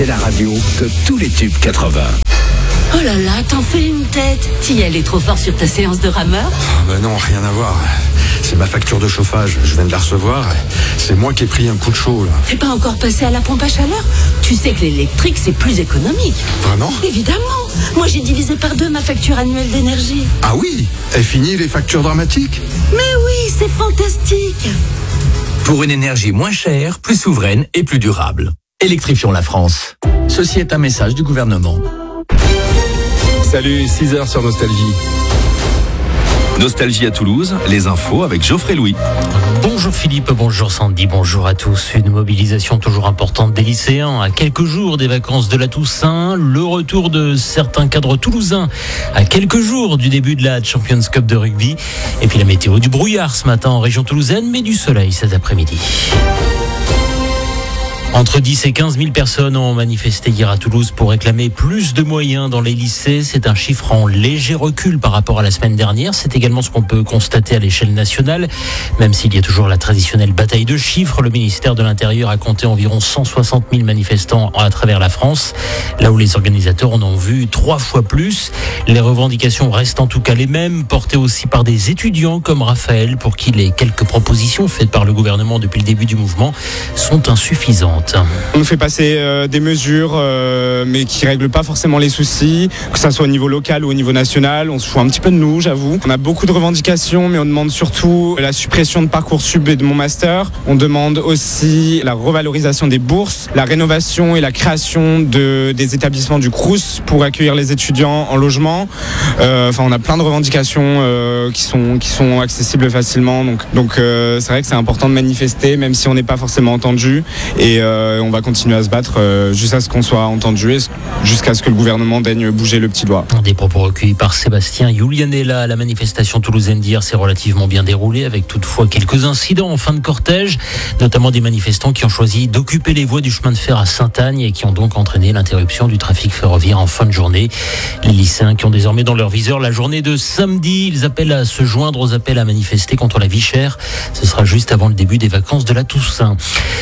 c'est la radio de tous les tubes 80. Oh là là, t'en fais une tête. T'y allais trop fort sur ta séance de rameur? Non, rien à voir. C'est ma facture de chauffage, je viens de la recevoir. C'est moi qui ai pris un coup de chaud, là. T'es pas encore passé à la pompe à chaleur? Tu sais que l'électrique, c'est plus économique. Vraiment? Évidemment. Moi, j'ai divisé par 2 ma facture annuelle d'énergie. Ah oui? Est fini les factures dramatiques? Mais oui, c'est fantastique. Pour une énergie moins chère, plus souveraine et plus durable. Électrifions la France. Ceci est un message du gouvernement. Salut, 6h sur Nostalgie. Nostalgie à Toulouse, les infos avec Geoffrey Louis. Bonjour Philippe, bonjour Sandy, bonjour à tous. Une mobilisation toujours importante des lycéens à quelques jours des vacances de la Toussaint. Le retour de certains cadres toulousains à quelques jours du début de la Champions Cup de rugby. Et puis la météo, du brouillard ce matin en région toulousaine, mais du soleil cet après-midi. Entre 10 et 15 000 personnes ont manifesté hier à Toulouse pour réclamer plus de moyens dans les lycées. C'est un chiffre en léger recul par rapport à la semaine dernière. C'est également ce qu'on peut constater à l'échelle nationale. Même s'il y a toujours la traditionnelle bataille de chiffres, le ministère de l'Intérieur a compté environ 160 000 manifestants à travers la France. Là où les organisateurs en ont vu 3 fois plus. Les revendications restent en tout cas les mêmes, portées aussi par des étudiants comme Raphaël, pour qui les quelques propositions faites par le gouvernement depuis le début du mouvement sont insuffisantes. On nous fait passer des mesures, mais qui règlent pas forcément les soucis, que ça soit au niveau local ou au niveau national. On se fout un petit peu de nous, j'avoue. On a beaucoup de revendications, mais on demande surtout la suppression de Parcoursup et de mon master. On aussi la revalorisation des bourses, la rénovation et la création des établissements du Crous pour accueillir les étudiants en logement. On a plein de revendications qui sont accessibles facilement. Donc c'est vrai que c'est important de manifester, même si on n'est pas forcément entendu. Et on va continuer à se battre jusqu'à ce qu'on soit entendu et jusqu'à ce que le gouvernement daigne bouger le petit doigt. Des propos recueillis par Sébastien Julianella. La manifestation toulousaine d'hier s'est relativement bien déroulée, avec toutefois quelques incidents en fin de cortège, notamment des manifestants qui ont choisi d'occuper les voies du chemin de fer à Saint-Agne et qui ont donc entraîné l'interruption du trafic ferroviaire en fin de journée. Les lycéens qui ont désormais dans leur viseur la journée de samedi, ils appellent à se joindre aux appels à manifester contre la vie chère. Ce sera juste avant le début des vacances de la Toussaint.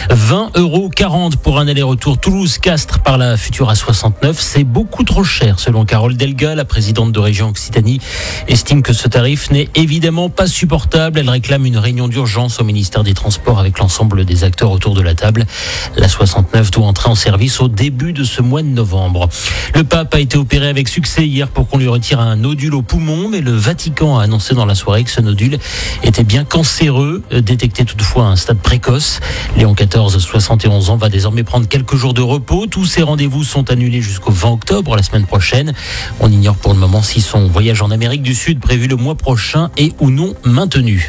20,40 € pour un aller-retour Toulouse-Castres par la future A69. C'est beaucoup trop cher selon Carole Delga, la présidente de Région Occitanie, estime que ce tarif n'est évidemment pas supportable. Elle réclame une réunion d'urgence au ministère des Transports avec l'ensemble des acteurs autour de la table. La 69 doit entrer en service au début de ce mois de novembre. Le pape a été opéré avec succès hier pour qu'on lui retire un nodule au poumon, mais le Vatican a annoncé dans la soirée que ce nodule était bien cancéreux, détecté toutefois à un stade précoce. Léon XIV, 71 ans, va désormais prendre quelques jours de repos. Tous ses rendez-vous sont annulés jusqu'au 20 octobre, la semaine prochaine. On ignore pour le moment si son voyage en Amérique du Sud prévu le mois prochain est ou non maintenu.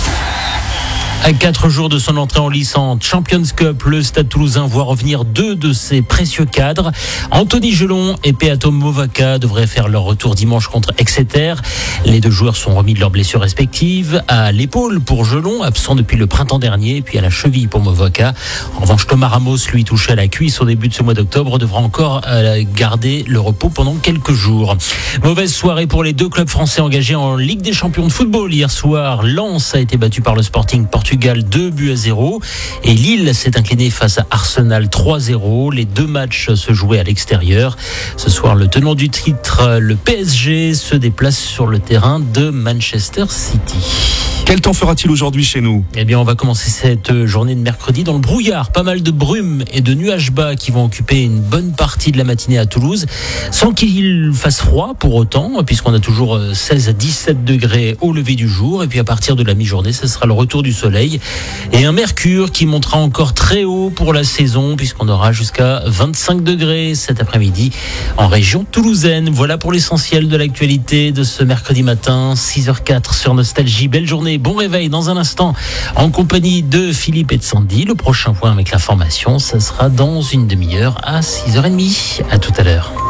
À 4 jours de son entrée en lice en Champions Cup, le Stade Toulousain voit revenir 2 de ses précieux cadres. Anthony Gelon et Peato Movaca devraient faire leur retour dimanche contre Exeter. Les 2 joueurs sont remis de leurs blessures respectives. À l'épaule pour Gelon, absent depuis le printemps dernier, et puis à la cheville pour Movaca. En revanche, Thomas Ramos, lui, touché à la cuisse au début de ce mois d'octobre, devra encore garder le repos pendant quelques jours. Mauvaise soirée pour les 2 clubs français engagés en Ligue des Champions de football. Hier soir, Lens a été battu par le Sporting Portugal 2-0 et Lille s'est incliné face à Arsenal 3-0. Les 2 matchs se jouaient à l'extérieur. Ce soir, le tenant du titre, le PSG, se déplace sur le terrain de Manchester City. Quel temps fera-t-il aujourd'hui chez nous ? Eh bien, on va commencer cette journée de mercredi dans le brouillard. Pas mal de brumes et de nuages bas qui vont occuper une bonne partie de la matinée à Toulouse, sans qu'il fasse froid pour autant, puisqu'on a toujours 16 à 17 degrés au lever du jour. Et puis à partir de la mi-journée, ce sera le retour du soleil et un mercure qui montera encore très haut pour la saison, puisqu'on aura jusqu'à 25 degrés cet après-midi en région toulousaine. Voilà pour l'essentiel de l'actualité de ce mercredi matin, 6h04 sur Nostalgie. Belle journée. Bon réveil dans un instant en compagnie de Philippe et de Sandy. Le prochain point avec l'information, ça sera dans une demi-heure à 6h30. À tout à l'heure.